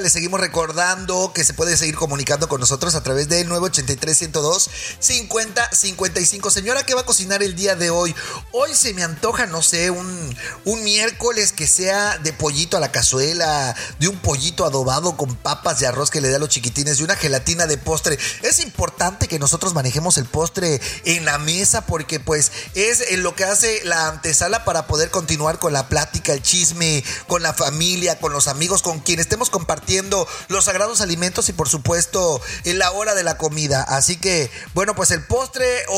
Les seguimos recordando que se puede seguir comunicando con nosotros a través del 983-102-5055. Señora, ¿qué va a cocinar el día de hoy? Hoy se me antoja, no sé, un miércoles que sea de pollito a la cazuela, de un pollito adobado con papas de arroz que le dé a los chiquitines, de una gelatina de postre. Es importante que nosotros manejemos el postre en la mesa porque pues es lo que hace la antesala para poder continuar con la plática, el chisme, con la familia, con los amigos, con quien estemos compartiendo los sagrados alimentos y por supuesto en la hora de la comida. Así que, bueno, pues el postre